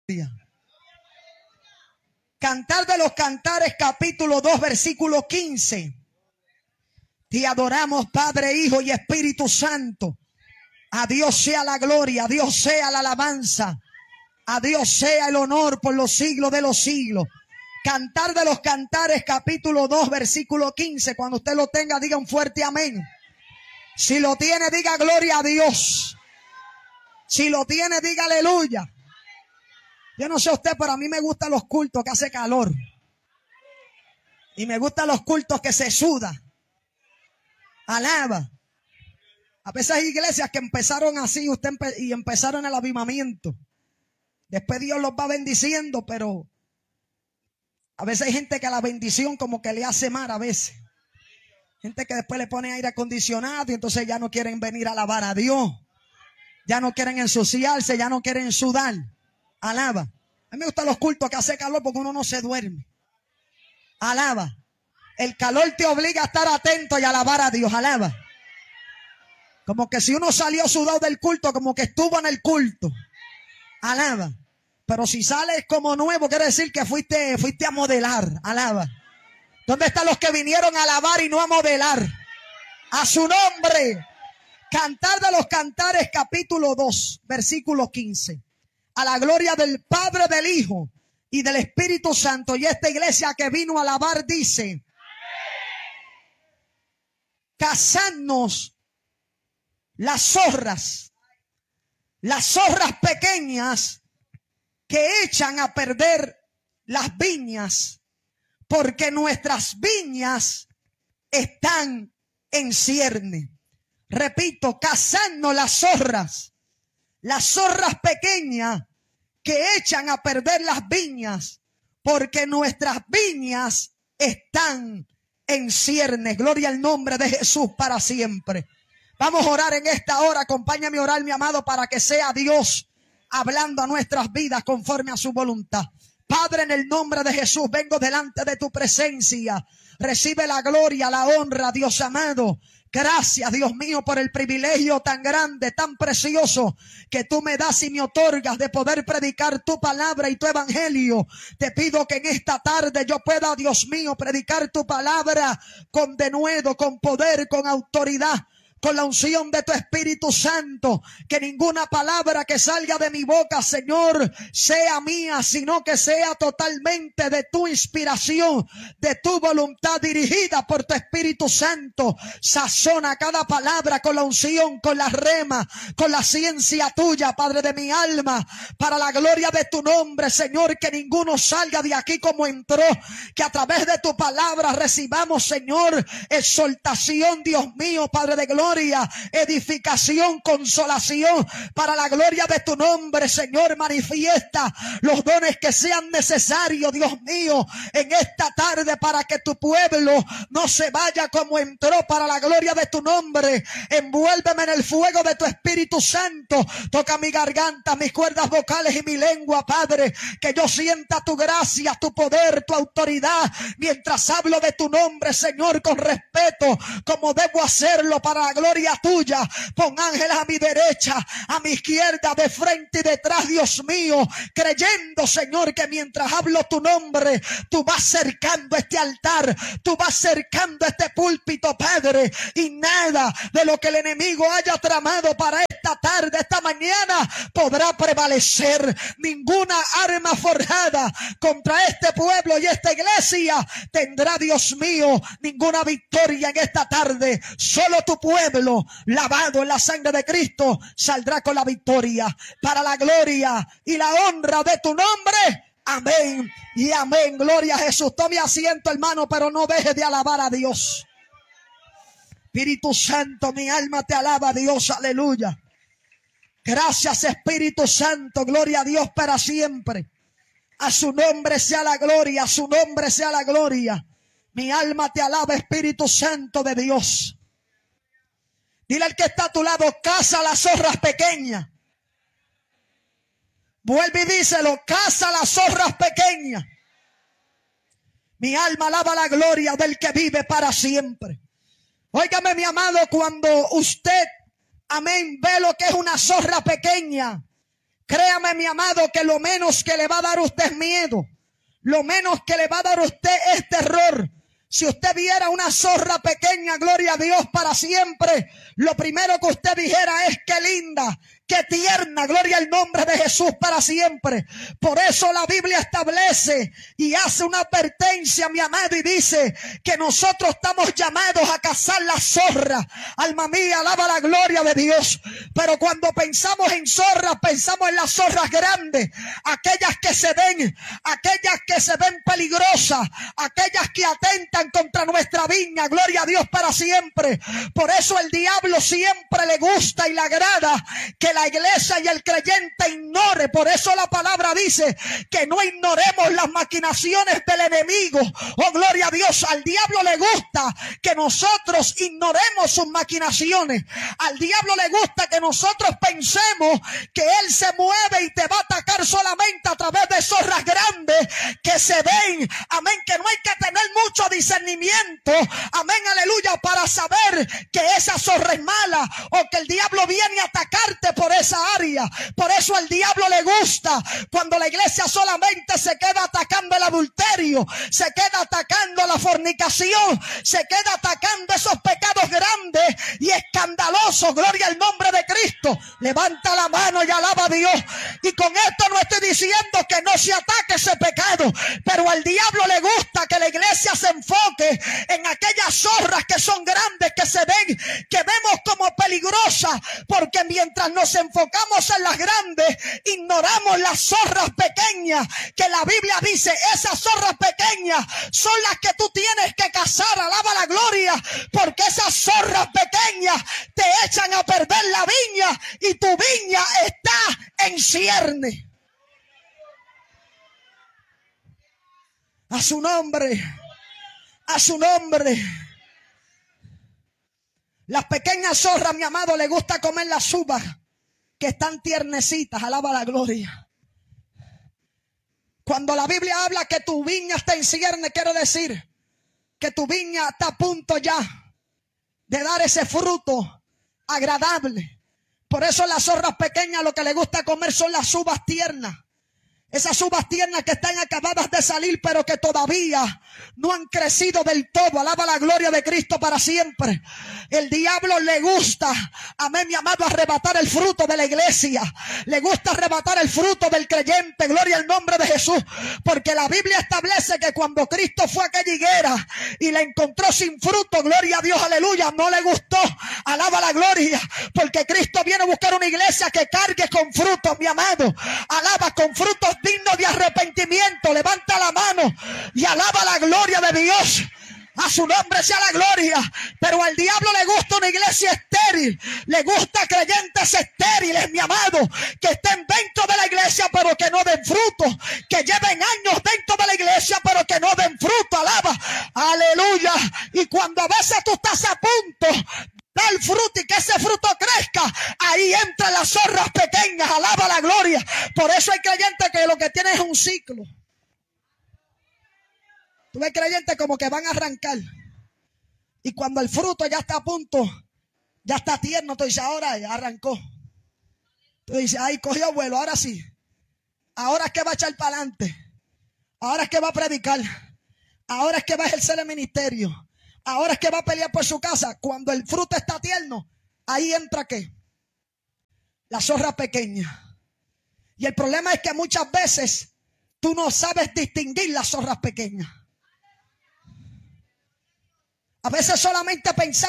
bestia. Cantar de los Cantares, capítulo 2, versículo 15. Te adoramos, Padre, Hijo y Espíritu Santo. A Dios sea la gloria, a Dios sea la alabanza, a Dios sea el honor por los siglos de los siglos. Cantar de los Cantares, capítulo 2, versículo 15. Cuando usted lo tenga, diga un fuerte amén. Si lo tiene, diga gloria a Dios. Si lo tiene, diga aleluya. Yo no sé usted, pero a mí me gustan los cultos que hace calor. Y me gustan los cultos que se suda. Alaba. A veces hay iglesias que empezaron así, y empezaron el avivamiento. Después Dios los va bendiciendo, pero a veces hay gente que a la bendición como que le hace mal a veces. Gente que después le pone aire acondicionado y entonces ya no quieren venir a alabar a Dios. Ya no quieren ensuciarse, ya no quieren sudar. Alaba. A mí me gustan los cultos que hace calor porque uno no se duerme. Alaba. El calor te obliga a estar atento y a alabar a Dios. Alaba. Como que si uno salió sudado del culto, como que estuvo en el culto. Alaba. Pero si sales como nuevo, quiere decir que fuiste a modelar. Alaba. ¿Dónde están los que vinieron a alabar y no a modelar? A su nombre. Cantar de los Cantares, capítulo 2, versículo 15. A la gloria del Padre, del Hijo y del Espíritu Santo. Y esta iglesia que vino a alabar dice: cazadnos las zorras pequeñas que echan a perder las viñas, porque nuestras viñas están en cierne. Repito, cazadnos las zorras pequeñas que echan a perder las viñas, porque nuestras viñas están en ciernes. Gloria al nombre de Jesús para siempre. Vamos a orar en esta hora. Acompáñame a orar, mi amado, para que sea Dios hablando a nuestras vidas conforme a su voluntad. Padre, en el nombre de Jesús, vengo delante de tu presencia. Recibe la gloria, la honra, Dios amado. Gracias, Dios mío, por el privilegio tan grande, tan precioso que tú me das y me otorgas de poder predicar tu palabra y tu evangelio. Te pido que en esta tarde yo pueda, Dios mío, predicar tu palabra con denuedo, con poder, con autoridad, con la unción de tu Espíritu Santo. Que ninguna palabra que salga de mi boca, Señor, sea mía, sino que sea totalmente de tu inspiración, de tu voluntad, dirigida por tu Espíritu Santo. Sazona cada palabra con la unción, con la rema, con la ciencia tuya, Padre de mi alma, para la gloria de tu nombre, Señor. Que ninguno salga de aquí como entró, que a través de tu palabra recibamos, Señor, exaltación, Dios mío, Padre de gloria, edificación, consolación, para la gloria de tu nombre, Señor. Manifiesta los dones que sean necesarios, Dios mío, en esta tarde, para que tu pueblo no se vaya como entró, para la gloria de tu nombre. Envuélveme en el fuego de tu Espíritu Santo. Toca mi garganta, mis cuerdas vocales y mi lengua, Padre, que yo sienta tu gracia, tu poder, tu autoridad, mientras hablo de tu nombre, Señor, con respeto, como debo hacerlo, para la gloria tuya. Pon ángeles a mi derecha, a mi izquierda, de frente y detrás, Dios mío, creyendo, Señor, que mientras hablo tu nombre, tú vas cercando este altar, tú vas cercando este púlpito, Padre, y nada de lo que el enemigo haya tramado para esta tarde, esta mañana, podrá prevalecer. Ninguna arma forjada contra este pueblo y esta iglesia tendrá, Dios mío, ninguna victoria en esta tarde. Solo tu pueblo, lavado en la sangre de Cristo, saldrá con la victoria, para la gloria y la honra de tu nombre. Amén y amén. Gloria a Jesús. Tome asiento, hermano, pero no deje de alabar a Dios. Espíritu Santo, mi alma te alaba a Dios. Aleluya. Gracias, Espíritu Santo. Gloria a Dios para siempre. A su nombre sea la gloria, a su nombre sea la gloria. Mi alma te alaba, Espíritu Santo de Dios. Dile al que está a tu lado: caza las zorras pequeñas. Vuelve y díselo: caza las zorras pequeñas. Mi alma alaba la gloria del que vive para siempre. Óigame, mi amado, cuando usted, amén, ve lo que es una zorra pequeña Créame, mi amado, que lo menos que le va a dar a usted es miedo. Lo menos que le va a dar a usted es terror. Si usted viera una zorra pequeña, gloria a Dios para siempre, lo primero que usted dijera es qué linda, qué tierna, gloria al nombre de Jesús para siempre. Por eso la Biblia establece y hace una advertencia, mi amado, y dice que nosotros estamos llamados a cazar la zorra. Alma mía, alaba la gloria de Dios. Pero cuando pensamos en zorras, pensamos en las zorras grandes, aquellas que se ven peligrosas, aquellas que atentan contra nuestra viña, gloria a Dios para siempre. Por eso el diablo siempre le gusta y le agrada que la iglesia y el creyente ignore. Por eso la palabra dice que no ignoremos las maquinaciones del enemigo. Oh, gloria a Dios. Al diablo le gusta que nosotros ignoremos sus maquinaciones. Al diablo le gusta que nosotros pensemos que él se mueve y te va a atacar solamente a través de zorras grandes que se ven. Amén, que no hay que tener mucho discernimiento. Amén, aleluya, para saber que esa zorra es mala o que el diablo viene a atacarte por esa área. Por eso al diablo le gusta cuando la iglesia solamente se queda atacando el adulterio, se queda atacando la fornicación, se queda atacando esos pecados grandes y escandalosos. Gloria al nombre de Cristo. Levanta la mano y alaba a Dios. Y con esto no estoy diciendo que no se ataque ese pecado, pero al diablo le gusta que la iglesia se enfoque en aquellas zorras que son grandes, que se ven, que vemos como peligrosas, porque mientras nos enfocamos en las grandes, ignoramos las zorras pequeñas, que la Biblia dice, esas zorras pequeñas son las que tú tienes que cazar. Alaba la gloria, porque esas zorras pequeñas te echan a perder la viña y tu viña está en cierne. A su nombre, a su nombre. Las pequeñas zorras, mi amado, le gusta comer las uvas que están tiernecitas. Alaba la gloria. Cuando la Biblia habla que tu viña está en cierne, quiere decir que tu viña está a punto ya de dar ese fruto agradable. Por eso las zorras pequeñas lo que le gusta comer son las uvas tiernas. Esas uvas tiernas que están acabadas de salir, pero que todavía no han crecido del todo. Alaba la gloria de Cristo para siempre. El diablo le gusta, amén, mi amado, arrebatar el fruto de la iglesia. Le gusta arrebatar el fruto del creyente. Gloria al nombre de Jesús. Porque la Biblia establece que cuando Cristo fue a aquella higuera y la encontró sin fruto, gloria a Dios, aleluya, no le gustó. Alaba la gloria. Porque Cristo viene a buscar una iglesia que cargue con frutos, mi amado. Alaba, con frutos digno de arrepentimiento. Levanta la mano y alaba la gloria de Dios. A su nombre sea la gloria. Pero al diablo le gusta una iglesia estéril. Le gusta creyentes estériles, mi amado, que estén dentro de la iglesia pero que no den fruto, que lleven años dentro de la iglesia pero que no den fruto. Alaba, aleluya. Y cuando a veces tú estás a punto dar fruto y que ese fruto crezca, ahí entran las zorras pequeñas. Alaba la gloria. Por eso hay creyentes que lo que tienen es un ciclo. Tú ves creyentes como que van a arrancar y cuando el fruto ya está a punto, ya está tierno, tú dices, ahora ya arrancó. Tú dices, ay, cogió vuelo, ahora sí. Ahora es que va a echar para adelante. Ahora es que va a predicar. Ahora es que va a ejercer el ministerio. Ahora es que va a pelear por su casa. Cuando el fruto está tierno, ahí entra ¿qué? La zorra pequeña. Y el problema es que muchas veces tú no sabes distinguir las zorras pequeñas. A veces solamente pensamos